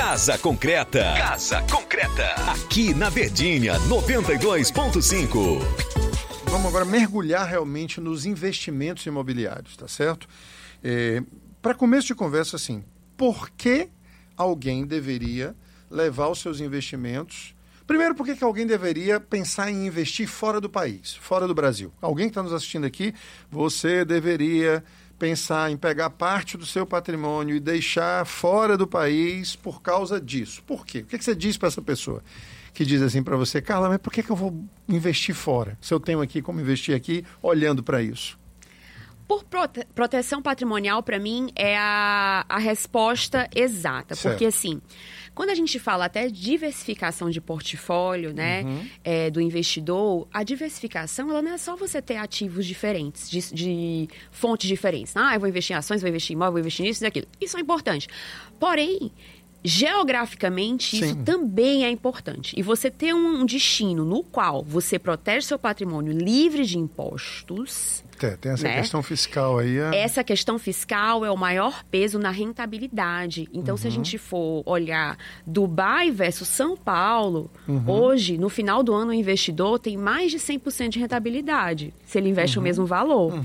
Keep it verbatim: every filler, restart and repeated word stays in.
Casa Concreta. Casa Concreta. Aqui na Verdinha, noventa e dois ponto cinco. Vamos agora mergulhar realmente nos investimentos imobiliários, tá certo? É, para começo de conversa, assim, por que alguém deveria levar os seus investimentos... Primeiro, por que que alguém deveria pensar em investir fora do país, fora do Brasil? Alguém que está nos assistindo aqui, você deveria pensar em pegar parte do seu patrimônio e deixar fora do país por causa disso. Por quê? O que que você diz para essa pessoa que diz assim para você, Carla, mas por que que eu vou investir fora? Se eu tenho aqui como investir aqui, olhando para isso. Por prote- proteção patrimonial, para mim, é a, a resposta exata. Certo. Porque, assim, quando a gente fala até diversificação de portfólio, né, uhum. é, do investidor, a diversificação, ela não é só você ter ativos diferentes, de, de fontes diferentes. Ah, eu vou investir em ações, vou investir em imóvel, vou investir nisso e naquilo. Isso é importante. Porém, geograficamente, Sim. isso também é importante. E você ter um destino no qual você protege seu patrimônio livre de impostos... É, tem essa né? questão fiscal aí. É... Essa questão fiscal é o maior peso na rentabilidade. Então, uhum. se a gente for olhar Dubai versus São Paulo, uhum. hoje, no final do ano, o investidor tem mais de cem por cento de rentabilidade, se ele investe uhum. o mesmo valor. Uhum.